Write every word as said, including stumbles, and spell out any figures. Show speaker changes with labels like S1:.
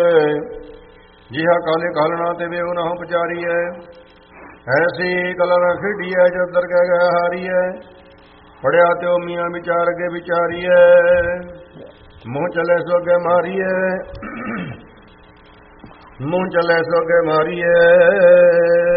S1: ਜਿਹਾ ਕਾਲੇ ਕਾਲਣਾ ਤੇ ਵੇ ਉਹਨਾਂ ਪਚਾਰੀ ਹੈ। ਐਸੀ ਕਲਰ ਖੇਡੀ ਹੈ ਜਦਰ ਕਹਿ ਗਿਆ ਹਾਰੀ ਹੈ। ਪੜਿਆ ਤੇ ਮੀਆਂ ਵਿਚਾਰ ਅੱਗੇ ਵਿਚਾਰੀ ਹੈ। ਮੂੰਹ ਚਲੇ ਸੋ ਅੱਗੇ ਮਾਰੀ ਹੈ। ਮੂੰਹ ਚਲੇ ਸੋ ਅੱਗੇ ਮਾਰੀ ਹੈ।